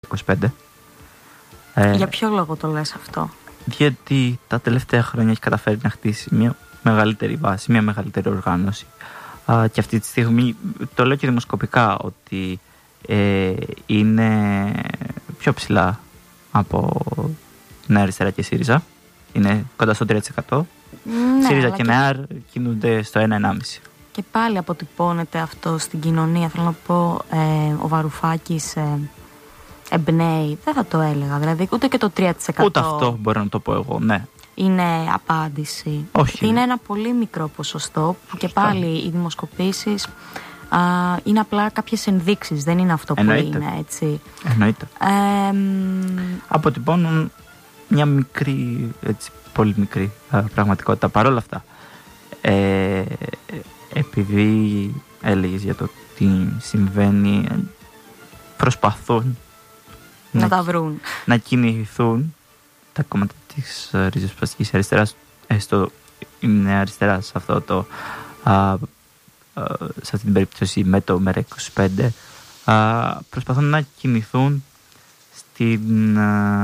25. Για ποιο λόγο το λες αυτό? Γιατί τα τελευταία χρόνια έχει καταφέρει να χτίσει μια μεγαλύτερη βάση, μια μεγαλύτερη οργάνωση. Και αυτή τη στιγμή το λέω και δημοσκοπικά ότι είναι πιο ψηλά από Νέα Αριστερά και ΣΥΡΙΖΑ. Είναι κοντά στο 3%. Ναι, ΣΥΡΙΖΑ και ΝΕΑΡ κινούνται στο 1,5%. Και πάλι αποτυπώνεται αυτό στην κοινωνία. Θέλω να πω, ο Βαρουφάκης εμπνέει, δεν θα το έλεγα, δηλαδή ούτε και το 3%. Ούτε αυτό μπορώ να το πω εγώ, ναι. Είναι απάντηση. Όχι. Είναι ένα πολύ μικρό ποσοστό που και πάλι οι δημοσκοπήσεις είναι απλά κάποιες ενδείξεις, δεν είναι αυτό που είναι, έτσι. Εννοείται. Αποτυπώνουν μια μικρή, έτσι, πολύ μικρή πραγματικότητα. Παρ' όλα αυτά, επειδή έλεγες για το τι συμβαίνει, προσπαθούν να τα βρουν, να κινηθούν τα κόμματα της ριζοσπαστικής αριστεράς, έστω είναι αριστερά σε αυτό το σε αυτή την περίπτωση με το ΜΕΡΑ25, προσπαθούν να κινηθούν στην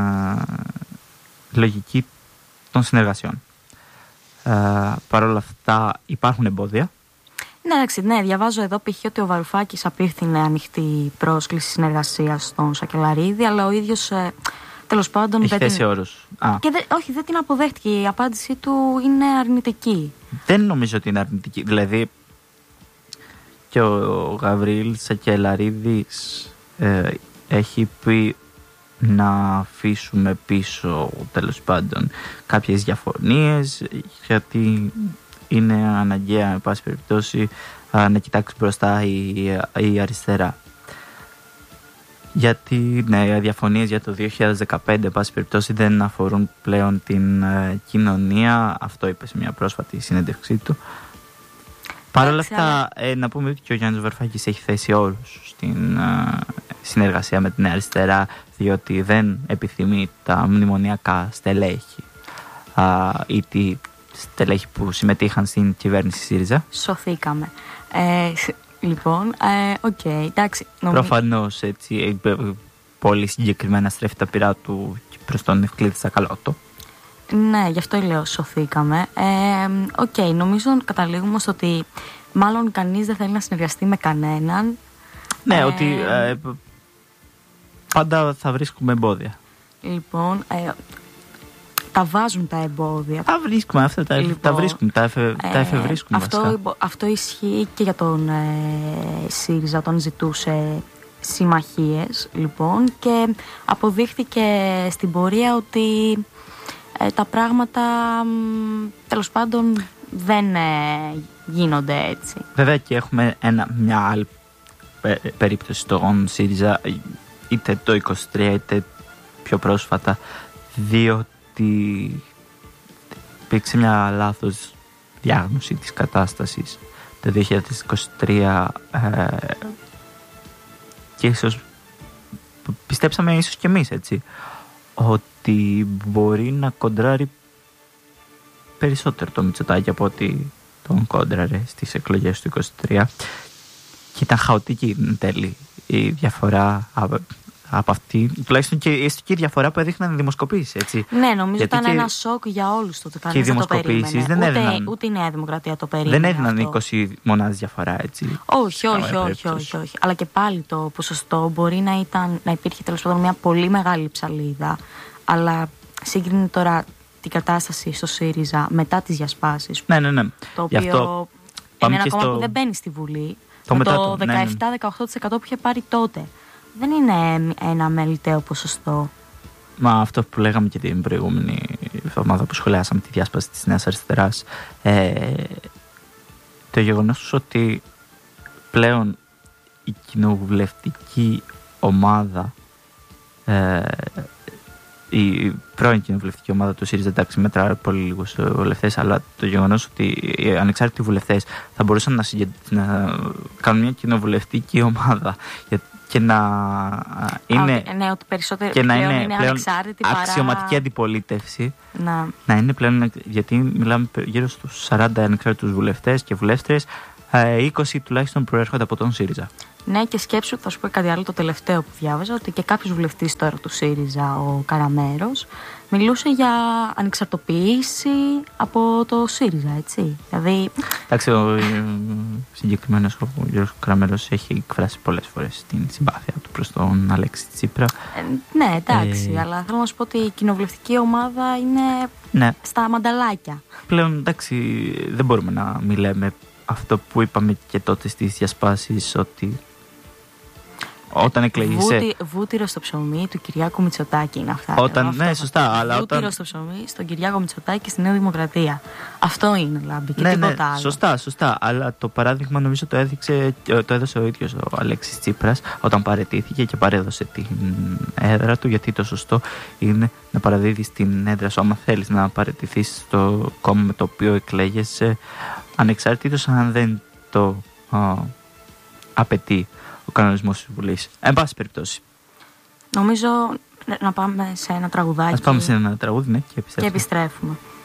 λογική των συνεργασιών. Παρ' όλα αυτά υπάρχουν εμπόδια. Ναι, εντάξει, ναι, διαβάζω εδώ π.χ. ότι ο Βαρουφάκης απίφθινε ανοιχτή πρόσκληση συνεργασίας στον Σακελαρίδη, αλλά ο ίδιος τέλος πάντων έχει θέσει όρους. Όχι, δεν την αποδέχτηκε. Η απάντησή του είναι αρνητική. Δεν νομίζω ότι είναι αρνητική. Δηλαδή και ο Γαβρίλ Σακελαρίδης έχει πει να αφήσουμε πίσω τέλος πάντων κάποιες διαφωνίες, γιατί είναι αναγκαία εν πάση περιπτώσει να κοιτάξει μπροστά η αριστερά. Γιατί οι διαφωνίες για το 2015 εν πάση περιπτώσει δεν αφορούν πλέον την κοινωνία. Αυτό είπε σε μια πρόσφατη συνέντευξή του. Παρ' όλα αυτά, να πούμε ότι και ο Γιάννης Βαρουφάκης έχει θέσει όρους στην συνεργασία με την αριστερά, διότι δεν επιθυμεί τα μνημονιακά στελέχη ή τη στελέχη που συμμετείχαν στην κυβέρνηση ΣΥΡΙΖΑ. Σωθήκαμε. Λοιπόν, οκ, εντάξει. Προφανώς έτσι, πολύ συγκεκριμένα στρέφει τα πειρά του προς τον Ευκλήδη Τσακαλώτο. Ναι, γι' αυτό λέω σωθήκαμε. Νομίζω καταλήγουμε στο ότι μάλλον κανείς δεν θέλει να συνεργαστεί με κανέναν. Ναι, ότι πάντα θα βρίσκουμε εμπόδια. Λοιπόν, τα βάζουν τα εμπόδια. Τα βρίσκουμε αυτά, τα βρίσκουμε, τα εφευρίσκουμε. Αυτό ισχύει και για τον ΣΥΡΙΖΑ, όταν ζητούσε συμμαχίες, λοιπόν, και αποδείχθηκε στην πορεία ότι τα πράγματα τέλος πάντων δεν γίνονται έτσι. Βέβαια και έχουμε μια άλλη περίπτωση στον ΣΥΡΙΖΑ, είτε το 23 είτε πιο πρόσφατα, διότι υπήρξε μια λάθος διάγνωση της κατάστασης το 2023 και ίσως πιστέψαμε ίσως και εμείς, έτσι, ότι μπορεί να κοντράρει περισσότερο το Μητσοτάκη από ότι τον κόντραρε στις εκλογές του 2023, και ήταν χαοτική εν τέλει η διαφορά από αυτή, τουλάχιστον και η διαφορά που έδειχναν οι δημοσκοπήσεις, έτσι. Ναι, νομίζω ήταν ένα σοκ για όλους τότε. Και οι δημοσκοπήσεις δεν έδιναν. Ούτε η Νέα Δημοκρατία το περίμενε. Δεν έδιναν 20 μονάδες διαφορά, έτσι. Όχι. Αλλά και πάλι το ποσοστό μπορεί να υπήρχε τέλος πάντων μια πολύ μεγάλη ψαλίδα. Αλλά σύγκρινε τώρα την κατάσταση στο ΣΥΡΙΖΑ μετά τις διασπάσεις. Ναι. Το οποίο είναι ένα κόμμα που δεν μπαίνει στη Βουλή. Με το 17-18% που είχε πάρει τότε. Δεν είναι ένα μελιτέο ποσοστό. Μα αυτό που λέγαμε και την προηγούμενη εβδομάδα που σχολιάσαμε τη διάσπαση της Νέας Αριστεράς, το γεγονός ότι πλέον η κοινοβουλευτική ομάδα, η πρώην κοινοβουλευτική ομάδα του ΣΥΡΙΖΑ, εντάξει, μέτρα πολύ λίγους βουλευτές, αλλά το γεγονός ότι οι ανεξάρτητοι βουλευτές θα μπορούσαν να κάνουν μια κοινοβουλευτική ομάδα και να είναι, ότι περισσότερο και να είναι πλέον αξιωματική αντιπολίτευση. Να είναι πλέον, γιατί μιλάμε γύρω στους 40 ανεξάρτητους βουλευτές και βουλεύτριες, 20 τουλάχιστον προέρχονται από τον ΣΥΡΙΖΑ. Ναι, και σκέψου, θα σου πω κάτι άλλο το τελευταίο που διάβαζα, ότι και κάποιος βουλευτής τώρα του ΣΥΡΙΖΑ, ο Καραμέρος, μιλούσε για ανεξαρτοποίηση από το ΣΥΡΙΖΑ, έτσι. Δηλαδή... Εντάξει, ο συγκεκριμένος ο Γιώργος Καραμέρος έχει εκφράσει πολλές φορές την συμπάθεια του προς τον Αλέξη Τσίπρα. Ναι, εντάξει, αλλά θέλω να σου πω ότι η κοινοβουλευτική ομάδα είναι στα μανταλάκια. Πλέον, εντάξει, δεν μπορούμε να μιλάμε αυτό που είπαμε και τότε στις διασπάσεις, ότι όταν εκλέγησε. Βούτυρο στο ψωμί του Κυριάκου Μητσοτάκη είναι αυτά. Ναι, σωστά. Αλλά βούτυρο στο ψωμί στον Κυριάκο Μητσοτάκη στη Νέα Δημοκρατία. Αυτό είναι, Λάμπη, και τίποτα άλλο. Σωστά. Αλλά το παράδειγμα νομίζω το έδωσε ο ίδιος ο Αλέξης Τσίπρας όταν παραιτήθηκε και παρέδωσε την έδρα του. Γιατί το σωστό είναι να παραδίδεις την έδρα σου. Άμα θέλεις να παραιτηθείς στο κόμμα με το οποίο εκλέγεσαι, ανεξαρτήτως αν δεν το απαιτεί ο κανονισμός της Βουλής. Εν πάση περιπτώσει. Νομίζω να πάμε σε ένα τραγουδάκι. Ας πάμε σε ένα τραγούδι, ναι, και επιστρέφουμε.